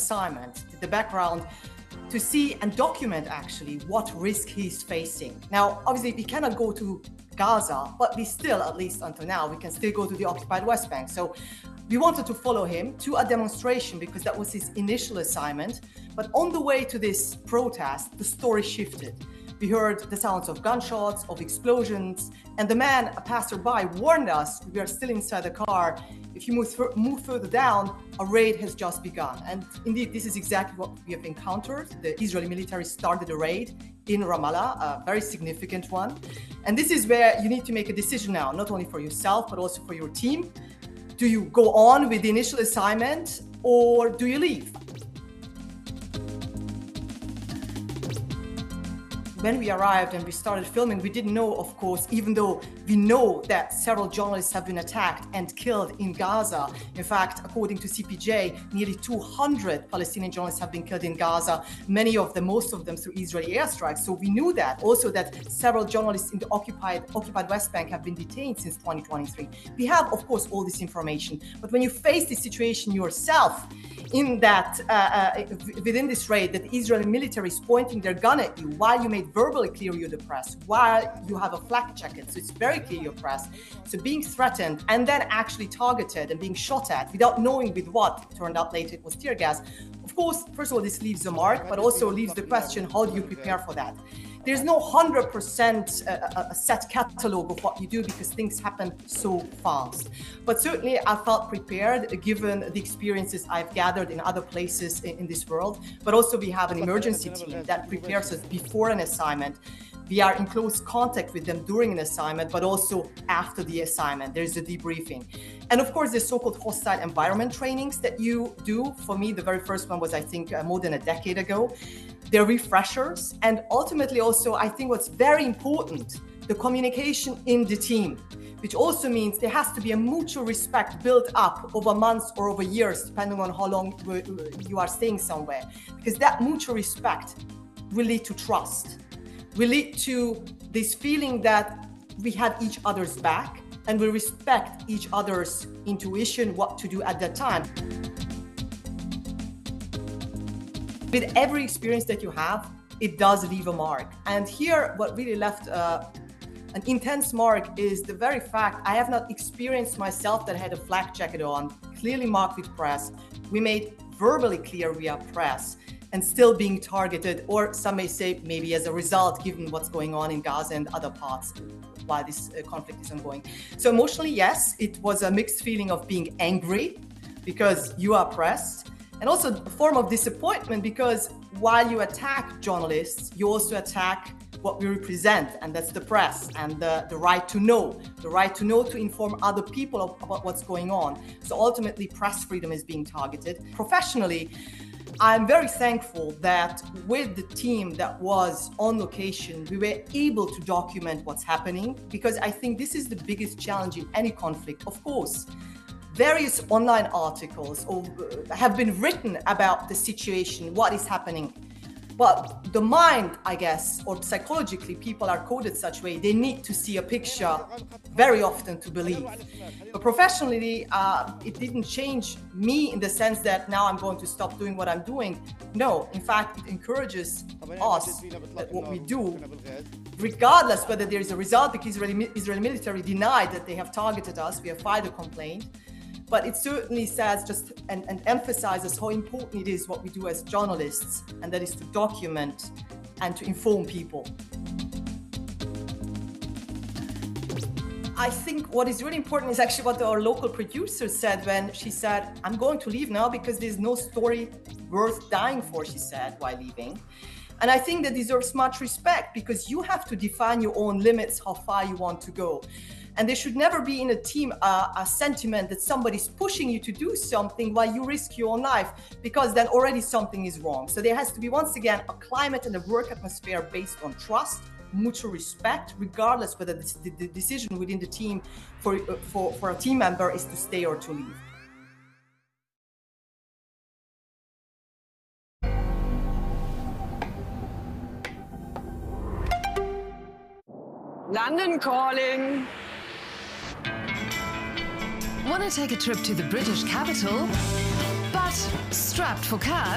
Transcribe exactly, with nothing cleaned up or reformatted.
assignment, the background, to see and document actually what risk he's facing. Now, obviously, we cannot go to Gaza, but we still, at least until now, we can still go to the occupied West Bank. So we wanted to follow him to a demonstration because that was his initial assignment. But on the way to this protest, the story shifted. We heard the sounds of gunshots, of explosions, and the man, a passerby, warned us, we are still inside the car, if you move, th- move further down, a raid has just begun. And indeed, this is exactly what we have encountered. The Israeli military started a raid in Ramallah, a very significant one. And this is where you need to make a decision now, not only for yourself, but also for your team. Do you go on with the initial assignment or do you leave? When we arrived and we started filming, we didn't know, of course, even though we know that several journalists have been attacked and killed in Gaza. In fact, according to C P J, nearly two hundred Palestinian journalists have been killed in Gaza, many of them, most of them through Israeli airstrikes. So we knew that. Also that several journalists in the occupied, occupied West Bank have been detained since twenty twenty-three. We have, of course, all this information. But when you face this situation yourself, in that, uh, uh, within this raid, that the Israeli military is pointing their gun at you while you made verbally clear you're the press, while you have a flak jacket, so it's very clear you're press. So being threatened and then actually targeted and being shot at without knowing with what, it turned out later it was tear gas. Of course, first of all, this leaves a mark, but also leaves the question, how do you prepare for that? There's no one hundred percent a, a set catalog of what you do because things happen so fast. But certainly I felt prepared given the experiences I've gathered in other places in, in this world. But also we have an emergency team that prepares us before an assignment. We are in close contact with them during an assignment, but also after the assignment. There's a debriefing. And of course, there's so-called hostile environment trainings that you do. For me, the very first one was, I think, uh, more than a decade ago. They're refreshers. And ultimately also, I think what's very important, the communication in the team, which also means there has to be a mutual respect built up over months or over years, depending on how long you are staying somewhere. Because that mutual respect will lead to trust, will lead to this feeling that we have each other's back and we respect each other's intuition, what to do at that time. With every experience that you have, it does leave a mark. And here, what really left uh, an intense mark is the very fact I have not experienced myself that I had a flak jacket on, clearly marked with press. We made verbally clear we are press and still being targeted, or some may say maybe as a result, given what's going on in Gaza and other parts while this uh, conflict is ongoing. So emotionally, yes, it was a mixed feeling of being angry because you are pressed, and also a form of disappointment because while you attack journalists, you also attack what we represent, and that's the press and the, the right to know, the right to know to inform other people of, about what's going on. So ultimately, press freedom is being targeted. Professionally, I'm very thankful that with the team that was on location, we were able to document what's happening, because I think this is the biggest challenge in any conflict. Of course, various online articles have been written about the situation, what is happening. But the mind, I guess, or psychologically, people are coded such way, they need to see a picture very often to believe. But professionally, uh, it didn't change me in the sense that now I'm going to stop doing what I'm doing. No, in fact, it encourages us that what we do, regardless whether there is a result, because Israeli, Israeli military denied that they have targeted us, we have filed a complaint. But it certainly says just and, and emphasizes how important it is what we do as journalists, and that is to document and to inform people. I think what is really important is actually what our local producer said when she said, I'm going to leave now because there's no story worth dying for, she said, while leaving. And I think that deserves much respect, because you have to define your own limits, how far you want to go. And there should never be in a team uh, a sentiment that somebody's pushing you to do something while you risk your own life, because then already something is wrong. So there has to be, once again, a climate and a work atmosphere based on trust, mutual respect, regardless whether the, the decision within the team for, uh, for, for a team member is to stay or to leave. London calling. Want to take a trip to the British capital, but strapped for cash?